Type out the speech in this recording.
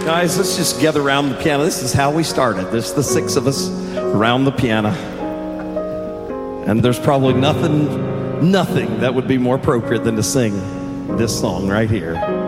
Guys, let's just gather around the piano. This is how we started. There's the six of us around the piano. And there's probably nothing that would be more appropriate than to sing this song right here.